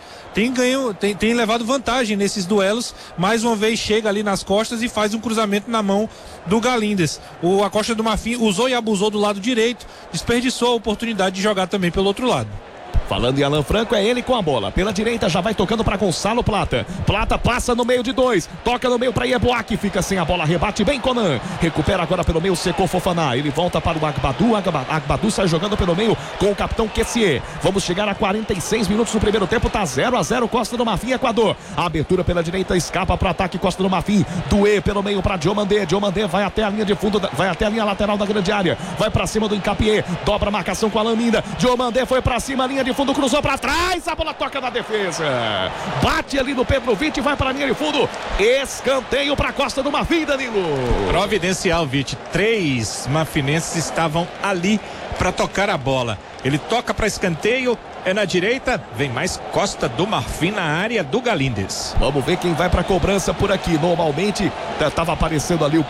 tem levado vantagem nesses duelos, mais uma vez chega ali nas costas e faz um cruzamento na mão do Galindes. A Costa do Marfim usou e abusou do lado direito, desperdiçou a oportunidade de jogar também pelo outro lado.
Falando em Alan Franco, é ele com a bola. Pela direita já vai tocando para Gonçalo Plata. Plata passa no meio de 2. Toca no meio para Yeboah, que fica sem a bola. Rebate bem Conan. Recupera agora pelo meio Secô Fofaná. Ele volta para o Agbadu. Agbadu sai jogando pelo meio com o capitão Kessié. Vamos chegar a 46 minutos no primeiro tempo. Tá 0-0 Costa do Marfim, Equador. A abertura pela direita escapa para o ataque Costa do Marfim. Doué pelo meio para Diomandé. Diomandé vai até a linha de fundo, vai até a linha lateral da grande área. Vai para cima do Encapié. Dobra a marcação com a Alan Minda. Diomandé foi para cima, linha linha de fundo, cruzou para trás, a bola toca na defesa. Bate ali no Petrovic, vai para a linha de fundo. Escanteio para a Costa do Marfim, Danilo.
Providencial, Vite. 3 marfinenses estavam ali para tocar a bola. Ele toca para escanteio, é na direita, vem mais Costa do Marfim na área do Galindes.
Vamos ver quem vai para cobrança por aqui. Normalmente estava aparecendo ali o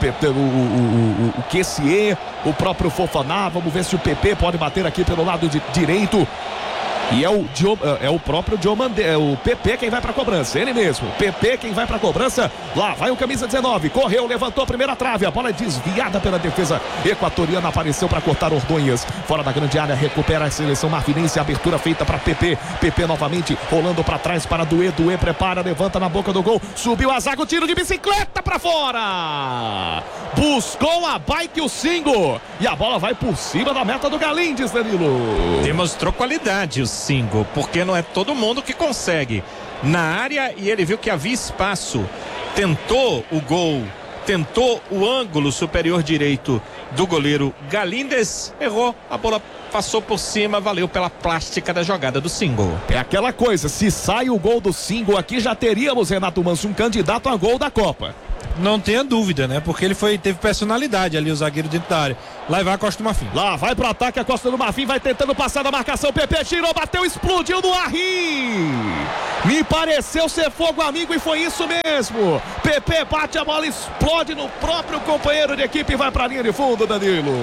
Kessié, o próprio Fofaná. Vamos ver se o PP pode bater aqui pelo lado direito. E é o próprio Diomande, é o PP quem vai para cobrança, ele mesmo. PP quem vai para cobrança. Lá vai o camisa 19, correu, levantou a primeira trave, a bola é desviada pela defesa equatoriana, apareceu para cortar Ordonhas, fora da grande área, recupera a seleção marfinense, abertura feita para PP. PP novamente rolando para trás para Duê prepara, levanta na boca do gol, subiu a zaga, o tiro de bicicleta para fora. Buscou a bike o Singo e a bola vai por cima da meta do Galindes, Danilo.
Demonstrou qualidade o Singo, porque não é todo mundo que consegue na área, e ele viu que havia espaço, tentou o gol, tentou o ângulo superior direito do goleiro Galindes, errou, a bola passou por cima, valeu pela plástica da jogada do Singo.
É aquela coisa, se sai o gol do Singo aqui, já teríamos, Renato Manso, um candidato a gol da Copa.
Não tenha dúvida, né? Porque ele teve personalidade ali, o zagueiro dentro da área. Lá vai a Costa do Marfim.
Lá vai pro ataque a Costa do Marfim, vai tentando passar da marcação. PP tirou, bateu, explodiu no Arri. Me pareceu ser fogo amigo e foi isso mesmo. PP bate a bola, explode no próprio companheiro de equipe e vai pra linha de fundo, Danilo.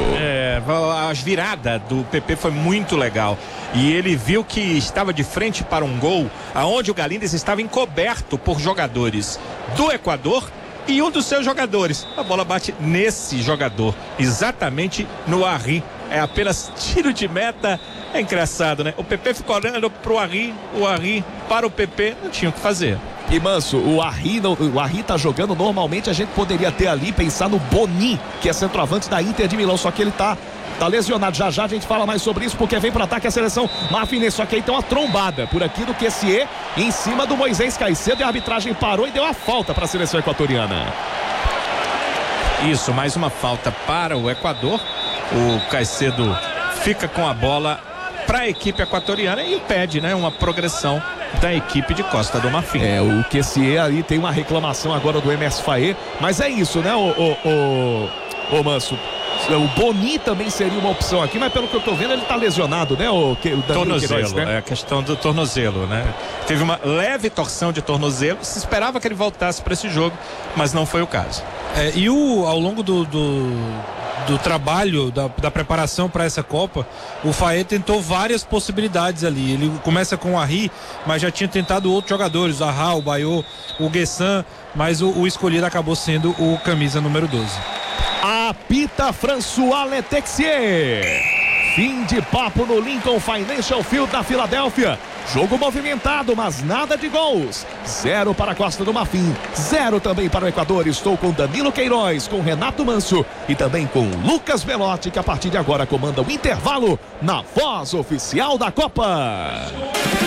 A virada do PP foi muito legal. E ele viu que estava de frente para um gol, aonde o Galindes estava encoberto por jogadores do Equador e um dos seus jogadores. A bola bate nesse jogador, exatamente no Arri. É apenas tiro de meta. É engraçado, né? O PP ficou olhando pro Arri, o Arri para o PP, não tinha o que fazer.
E Manso, o Arri tá jogando normalmente, a gente poderia ter ali, pensar no Boni, que é centroavante da Inter de Milão, só que ele tá lesionado. Já a gente fala mais sobre isso, porque vem para ataque a seleção marfinense. Só que aí tem uma trombada por aqui do Kessié em cima do Moisés Caicedo, e a arbitragem parou e deu a falta para a seleção equatoriana.
Isso, mais uma falta para o Equador. O Caicedo fica com a bola para a equipe equatoriana e pede, né, uma progressão da equipe de Costa do Marfim.
O Kessié ali tem uma reclamação agora do MS Faé, mas é isso, né, o Manso? O Boni também seria uma opção aqui, mas pelo que eu tô vendo, ele tá lesionado, né? O
tornozelo,
Queiroz, né?
É a questão do tornozelo, né? Teve uma leve torção de tornozelo, se esperava que ele voltasse para esse jogo, mas não foi o caso.
Ao longo do trabalho, da preparação para essa Copa, o Faé tentou várias possibilidades ali. Ele começa com o Arri, mas já tinha tentado outros jogadores, o Arra, o Baiô, o Guessan, mas o escolhido acabou sendo o camisa número 12.
Apita François Letexier. Fim de papo no Lincoln Financial Field da Filadélfia. Jogo movimentado, mas nada de gols. 0 para a Costa do Marfim, 0 também para o Equador. Estou com Danilo Queiroz, com Renato Manso e também com Lucas Belotti, que a partir de agora comanda o intervalo na voz oficial da Copa.